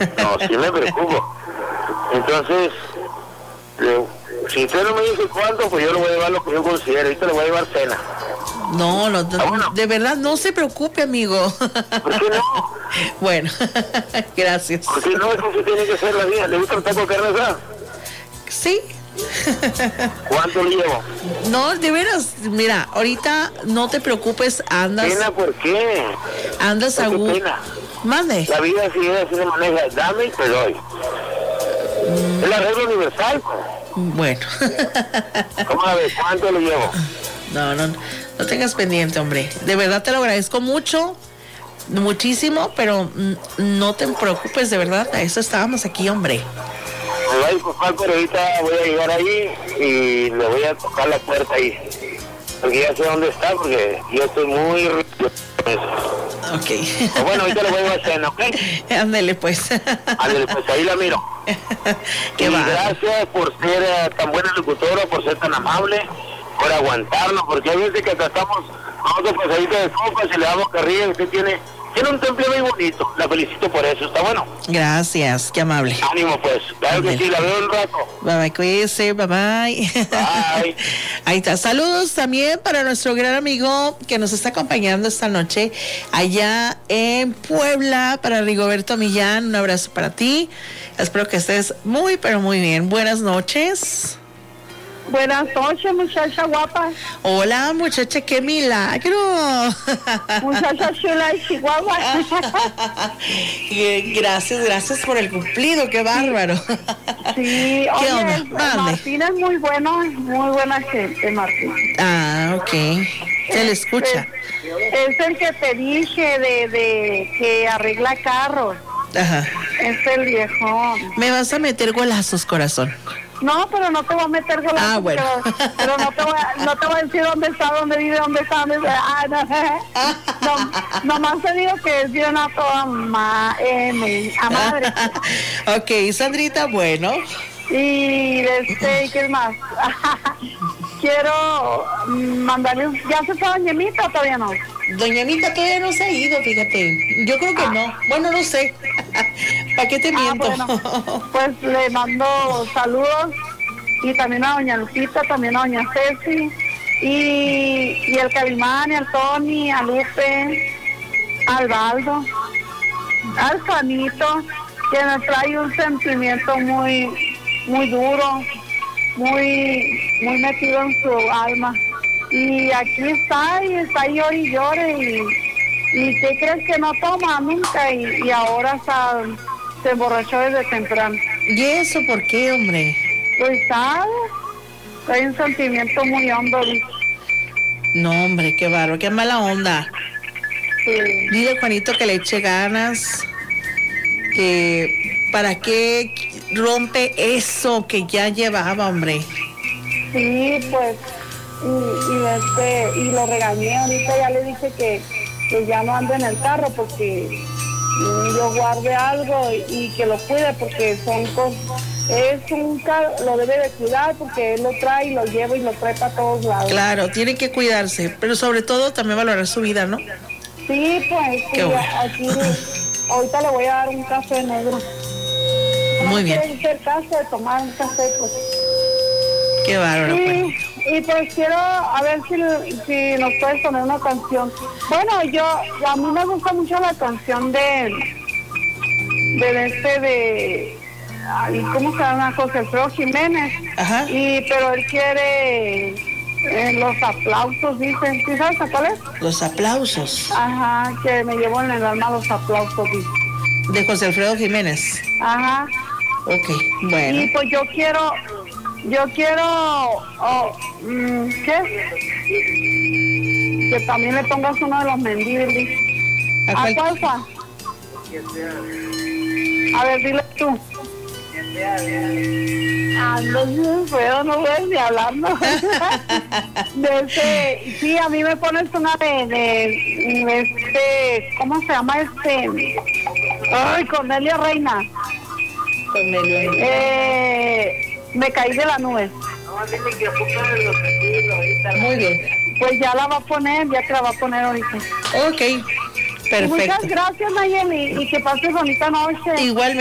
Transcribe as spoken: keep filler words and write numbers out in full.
No, sí me preocupo. Entonces, le, si usted no me dice cuánto, pues yo le voy a llevar lo que yo considero. Ahorita le voy a llevar cena. No, no, no, bueno. De verdad, no se preocupe, amigo. ¿Por qué no? Bueno, gracias. ¿Por qué no? Eso sí tiene que ser la vida. ¿Le gusta el taco de carne asada? Sí. ¿Cuánto le llevo? No, de veras, mira, ahorita no te preocupes, andas... ¿Pena por qué? Andas a gusto. Pena. Mande. La vida así es, así se maneja. Dame y te doy. Mm. Es la regla universal. Bueno. ¿Cómo la ves? ¿Cuánto le llevo? No, no, no tengas pendiente, hombre. De verdad te lo agradezco mucho, muchísimo, pero no te preocupes, de verdad. A eso estábamos aquí, hombre. Me voy a disculpar, pero ahorita voy a llegar ahí y le voy a tocar la puerta ahí. Porque ya sé dónde está, porque yo estoy muy... Ok. Pero bueno, ahorita le voy a llevar cena, ¿ok? Ándele, pues. Ándele, pues ahí la miro. Qué y va. Gracias por ser uh, tan buena locutora, por ser tan amable, por aguantarnos, porque hay veces que tratamos nosotros pasaditos de copas y le damos carrilla. Usted tiene, tiene un temple muy bonito. La felicito por eso, está bueno. Gracias, qué amable. Ánimo, pues. Claro Ándale. que sí, la veo un rato. Bye bye, cuídese, bye bye. Bye. Ahí está. Saludos también para nuestro gran amigo que nos está acompañando esta noche allá en Puebla, para Rigoberto Millán. Un abrazo para ti. Espero que estés muy, pero muy bien. Buenas noches. Buenas noches, muchacha guapa. Hola, muchacha, qué milagro. Muchacha chula y chihuahua. Gracias, gracias por el cumplido, qué bárbaro. Sí, ¿Qué oye, onda? el- Mande. Martín es muy bueno, muy buena gente, Martín. Ah, ok. Se le escucha. Es, es el que te dije de, de que arregla carros. Ajá. Es el viejón. Me vas a meter golazos, corazón. No, pero no te voy a meter con la... Ah, bueno. Pero, pero no, te voy a, no te voy a decir dónde está, dónde vive, dónde está, dónde... Ah, no. No, nomás te digo que es bien a toda ma, eh, a madre. Ok, Sandrita, bueno. Y este, ¿qué más? Quiero mm, mandarle... ¿Ya se fue Doña Emita o todavía no? Doña Anita todavía no se ha ido, fíjate. Yo creo que no. Bueno, no sé. ¿Para qué te Ah, miento? bueno, pues le mando saludos y también a Doña Lupita, también a Doña Ceci y, y al Calimán, y al Tony, a Lupe, al Baldo, al Juanito, que me trae un sentimiento muy, muy duro, muy, muy metido en su alma. Y aquí está, y está y llore y llore, y, y ¿qué crees que no toma nunca? Y, y ahora está, se emborrachó desde temprano. ¿Y eso por qué, hombre? Pues sabes, hay un sentimiento muy hondo. ¿Viste? No, hombre, qué bárbaro, qué mala onda. Sí. Dile a Juanito que le eche ganas, que para qué rompe eso que ya llevaba, hombre. Sí, pues, y, y, este, y lo regañé, ahorita ya le dije que, que ya no ande en el carro porque yo guarde algo y, y que lo cuide porque son cosas, es un carro, lo debe de cuidar porque él lo trae y lo lleva y lo trae para todos lados. Claro, tiene que cuidarse, pero sobre todo también valorar su vida, ¿no? Sí, pues, sí, Qué bueno. aquí, ahorita le voy a dar un café negro. Muy bien. No quiere hacer caso de tomar un café, pues. Qué bárbaro, pues. Y, y pues quiero a ver si, si nos puedes poner una canción. Bueno, yo, a mí me gusta mucho la canción de, de este, de, ay, ¿cómo se llama? José Alfredo Jiménez. Ajá. Y, pero él quiere eh, los aplausos, dicen. ¿Sí sabes cuál es? Los aplausos Ajá, que me llevo en el alma los aplausos, dice. de José Alfredo Jiménez. Ajá. Ok, bueno. Y pues yo quiero, yo quiero, oh, mm, ¿qué? Que también le pongas uno de los mendibles. ¿A ¿A cuál? cuál fue? A ver, dile tú. Ah, no sé, puedo, no puedes ni hablar, ¿no? De ese, sí, a mí me pones una de, de, de este, ¿cómo se llama este? Ay, Cornelia Reina. Cornelio. Eh, me caí de la nube. Muy bien. Pues ya la va a poner, ya que la va a poner ahorita. Ok, perfecto. Muchas gracias, Nayeli, y que pases bonita noche. Igualmente.